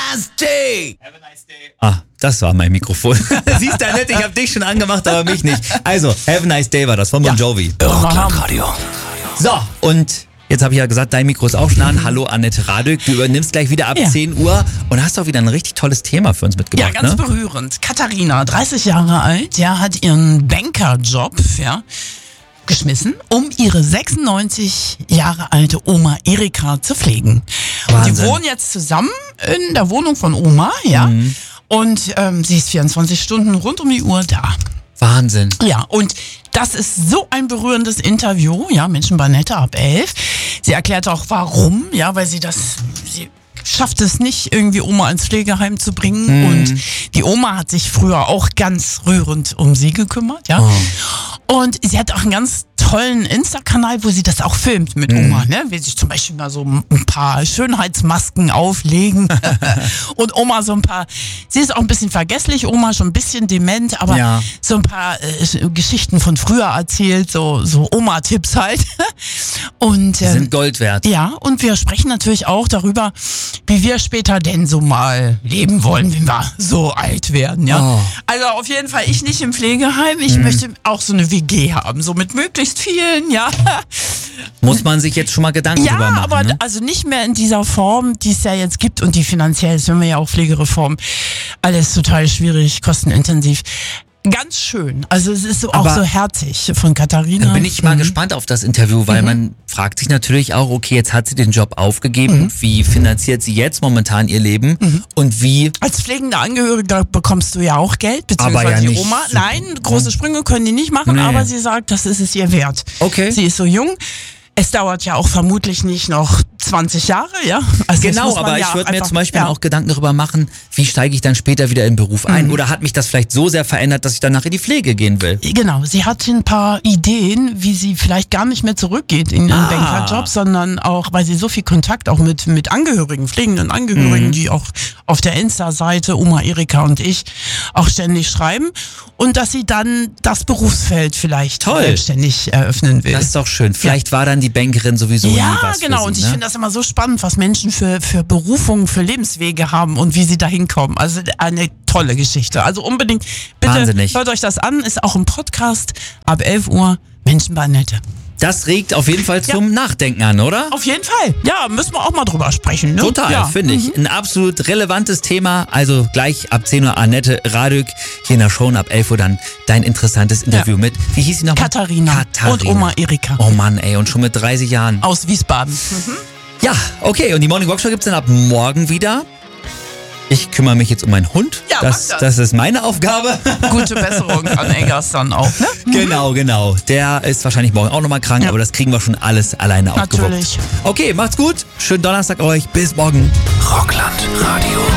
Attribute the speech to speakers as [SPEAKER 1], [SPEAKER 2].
[SPEAKER 1] nice day. Have a nice day. Ah, das war mein Mikrofon. Siehst du, Annette, ich habe dich schon angemacht, aber mich nicht. Also, have a nice day war das von Bon Jovi.
[SPEAKER 2] Rocklandradio.
[SPEAKER 1] So, und jetzt habe ich ja gesagt, dein Mikro ist auch schon an. Hallo Annette Radök, du übernimmst gleich wieder ab 10 Uhr und hast auch wieder ein richtig tolles Thema für uns mitgebracht.
[SPEAKER 2] Ja, ganz berührend. Katharina, 30 Jahre alt, hat ihren Bankerjob, geschmissen, um ihre 96 Jahre alte Oma Erika zu pflegen. Und die wohnen jetzt zusammen in der Wohnung von Oma, und sie ist 24 Stunden rund um die Uhr da.
[SPEAKER 1] Wahnsinn.
[SPEAKER 2] Ja, und das ist so ein berührendes Interview, Menschen bei Nette ab 11. Sie erklärt auch warum, weil sie schafft es nicht, irgendwie Oma ins Pflegeheim zu bringen. Und die Oma hat sich früher auch ganz rührend um sie gekümmert, Und sie hat auch einen ganz tollen Insta-Kanal, wo sie das auch filmt mit Oma, Will sich zum Beispiel mal so ein paar Schönheitsmasken auflegen und Oma so ein paar, sie ist auch ein bisschen vergesslich, Oma schon ein bisschen dement, aber so ein paar Geschichten von früher erzählt, so Oma-Tipps halt. Und
[SPEAKER 1] die sind Gold wert.
[SPEAKER 2] Ja, und wir sprechen natürlich auch darüber, wie wir später denn so mal leben wollen, wenn wir so alt werden, Also auf jeden Fall ich nicht im Pflegeheim, ich möchte auch so eine WG haben, so mit möglichst vielen,
[SPEAKER 1] Muss man sich jetzt schon mal Gedanken drüber machen.
[SPEAKER 2] Ja, aber also nicht mehr in dieser Form, die es ja jetzt gibt und die finanziell ist, wenn wir ja auch Pflegereform, alles total schwierig, kostenintensiv. Ganz schön. Also es ist auch so herzig von Katharina.
[SPEAKER 1] Dann bin ich mal gespannt auf das Interview, weil man fragt sich natürlich auch, okay, jetzt hat sie den Job aufgegeben. Wie finanziert sie jetzt momentan ihr Leben? Und wie...
[SPEAKER 2] Als pflegender Angehöriger bekommst du ja auch Geld, beziehungsweise die Oma. Nein, große Sprünge können die nicht machen, aber sie sagt, das ist es ihr wert.
[SPEAKER 1] Okay.
[SPEAKER 2] Sie ist so jung. Es dauert ja auch vermutlich nicht noch 20 Jahre, Also
[SPEAKER 1] genau, aber ich würde mir zum Beispiel auch Gedanken darüber machen, wie steige ich dann später wieder in den Beruf ein? Oder hat mich das vielleicht so sehr verändert, dass ich danach in die Pflege gehen will?
[SPEAKER 2] Genau, sie hat ein paar Ideen, wie sie vielleicht gar nicht mehr zurückgeht in ihren Bankerjob, sondern auch, weil sie so viel Kontakt auch mit Angehörigen, pflegenden Angehörigen, die auch auf der Insta-Seite Oma Erika und ich auch ständig schreiben. Und dass sie dann das Berufsfeld vielleicht selbstständig eröffnen will.
[SPEAKER 1] Das ist doch schön. Vielleicht war dann die Bankerin sowieso nie was
[SPEAKER 2] genau.
[SPEAKER 1] für sie,
[SPEAKER 2] Und ich finde das immer so spannend, was Menschen für Berufungen, für Lebenswege haben und wie sie da hinkommen. Also eine tolle Geschichte. Also unbedingt, bitte hört euch das an. Ist auch ein Podcast ab 11 Uhr. Menschen bei Nette.
[SPEAKER 1] Das regt auf jeden Fall zum Nachdenken an, oder?
[SPEAKER 2] Auf jeden Fall. Ja, müssen wir auch mal drüber sprechen. Ne?
[SPEAKER 1] Total, finde ich. Ein absolut relevantes Thema. Also gleich ab 10 Uhr Annette Radök hier in der Show und ab 11 Uhr dann dein interessantes Interview mit, wie hieß sie nochmal?
[SPEAKER 2] Katharina und Oma Erika.
[SPEAKER 1] Oh Mann, ey, und schon mit 30 Jahren.
[SPEAKER 2] Aus Wiesbaden.
[SPEAKER 1] Ja, okay, und die Morning Walk Show gibt's dann ab morgen wieder. Ich kümmere mich jetzt um meinen Hund.
[SPEAKER 2] Ja,
[SPEAKER 1] das ist meine Aufgabe.
[SPEAKER 2] Gute Besserung an Eggers dann auch, ne?
[SPEAKER 1] Genau. Der ist wahrscheinlich morgen auch nochmal krank, aber das kriegen wir schon alles alleine aufgewuppt.
[SPEAKER 2] Natürlich.
[SPEAKER 1] Okay, macht's gut. Schönen Donnerstag euch. Bis morgen.
[SPEAKER 3] Rocklandradio.